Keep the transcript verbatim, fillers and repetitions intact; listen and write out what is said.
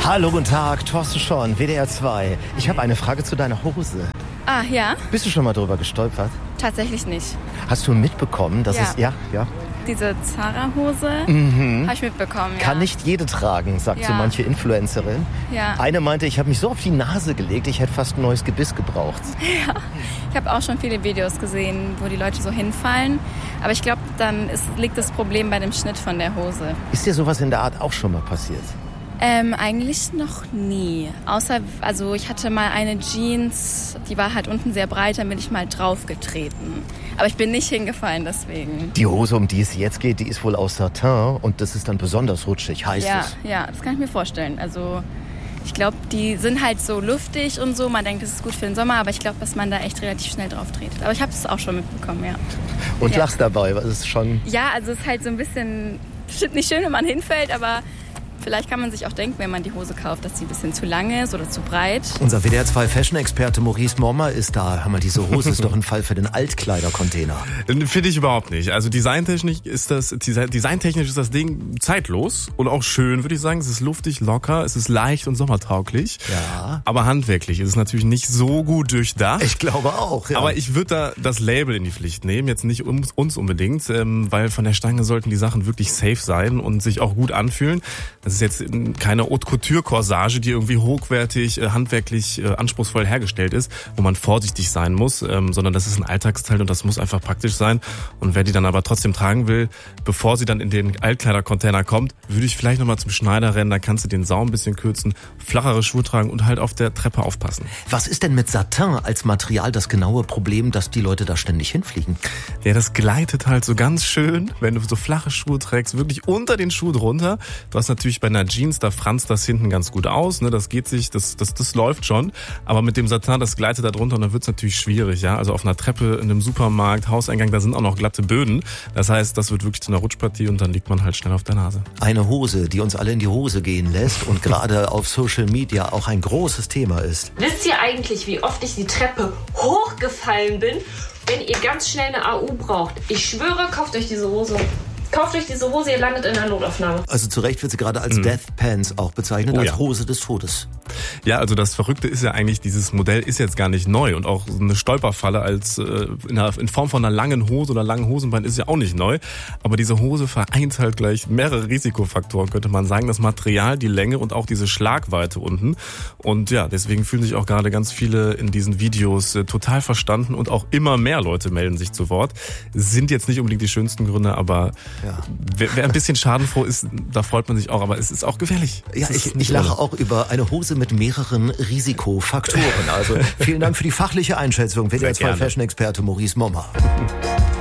Hallo, guten Tag, Thorsten Schorn, W D R zwei. Ich habe eine Frage zu deiner Hose. Ah, ja? Bist du schon mal drüber gestolpert? Tatsächlich nicht. Hast du mitbekommen, dass Ja. es... Ja, ja. Diese Zara-Hose Mhm. habe ich mitbekommen, ja. Kann nicht jede tragen, sagt Ja. so manche Influencerin. Ja. Eine meinte, ich habe mich so auf die Nase gelegt, ich hätte fast ein neues Gebiss gebraucht. Ich habe auch schon viele Videos gesehen, wo die Leute so hinfallen. Aber ich glaube, dann ist, liegt das Problem bei dem Schnitt von der Hose. Ist dir sowas in der Art auch schon mal passiert? Ähm, eigentlich noch nie. Außer, also ich hatte mal eine Jeans, die war halt unten sehr breit, dann bin ich mal draufgetreten. Aber ich bin nicht hingefallen deswegen. Die Hose, um die es jetzt geht, die ist wohl aus Satin und das ist dann besonders rutschig, heißt Ja, es. ja, das kann ich mir vorstellen. Also ich glaube, die sind halt so luftig und so. Man denkt, das ist gut für den Sommer, aber ich glaube, dass man da echt relativ schnell drauf tretet. Aber ich habe es auch schon mitbekommen, ja. Und Ja. lachst dabei, weil es ist schon... Ja, also es ist halt so ein bisschen, bestimmt nicht schön, wenn man hinfällt, aber vielleicht kann man sich auch denken, wenn man die Hose kauft, dass sie ein bisschen zu lang ist oder zu breit. Unser W D R zwei Fashion-Experte Maurice Mommer ist da. Hör mal, diese Hose ist doch ein Fall für den Altkleidercontainer. Finde ich überhaupt nicht. Also designtechnisch ist das, designtechnisch ist das Ding zeitlos und auch schön, würde ich sagen. Es ist luftig, locker, es ist leicht und sommertauglich. Ja. Aber handwerklich ist es natürlich nicht so gut durchdacht. Ich glaube auch, ja. Aber ich würde da das Label in die Pflicht nehmen, jetzt nicht uns, uns unbedingt, ähm, weil von der Stange sollten die Sachen wirklich safe sein und sich auch gut anfühlen. Das ist jetzt keine Haute Couture Corsage, die irgendwie hochwertig, äh, handwerklich äh, anspruchsvoll hergestellt ist, wo man vorsichtig sein muss, ähm, sondern das ist ein Alltagsteil und das muss einfach praktisch sein. Und wer die dann aber trotzdem tragen will, bevor sie dann in den Altkleidercontainer kommt, würde ich vielleicht nochmal zum Schneider rennen, da kannst du den Saum ein bisschen kürzen, flachere Schuhe tragen und halt auf der Treppe aufpassen. Was ist denn mit Satin als Material das genaue Problem, dass die Leute da ständig hinfliegen? Ja, das gleitet halt so ganz schön, wenn du so flache Schuhe trägst, wirklich unter den Schuh drunter. Du hast natürlich bei einer Jeans, da franzt das hinten ganz gut aus, ne, das geht sich, das, das, das läuft schon. Aber mit dem Satin, das gleitet da drunter und dann wird's natürlich schwierig, ja. Also auf einer Treppe, in einem Supermarkt, Hauseingang, da sind auch noch glatte Böden. Das heißt, das wird wirklich zu einer Rutschpartie und dann liegt man halt schnell auf der Nase. Eine Hose, die uns alle in die Hose gehen lässt und gerade auf Social Media auch ein großes Thema ist. Wisst ihr eigentlich, wie oft ich die Treppe hochgefallen bin, wenn ihr ganz schnell eine A U braucht? Ich schwöre, kauft euch diese Hose. Kauft euch diese Hose, ihr landet in einer Notaufnahme. Also zu Recht wird sie gerade als Mhm. Death Pants auch bezeichnet, Oh, als ja. Hose des Todes. Ja, also das Verrückte ist ja eigentlich, dieses Modell ist jetzt gar nicht neu und auch eine Stolperfalle als äh, in, einer, in Form von einer langen Hose oder langen Hosenbein ist ja auch nicht neu. Aber diese Hose vereint halt gleich mehrere Risikofaktoren, könnte man sagen. Das Material, die Länge und auch diese Schlagweite unten. Und ja, deswegen fühlen sich auch gerade ganz viele in diesen Videos äh, total verstanden und auch immer mehr Leute melden sich zu Wort. Sind jetzt nicht unbedingt die schönsten Gründe, aber Ja. wer, wer ein bisschen schadenfroh ist, da freut man sich auch. Aber es ist auch gefährlich. Ja, Es ist ich, nicht ich lache ohne. auch über eine Hose mit mehreren Risikofaktoren. Also vielen Dank für die fachliche Einschätzung. W D R zwei Sehr gerne. Fashion-Experte Maurice Mommer.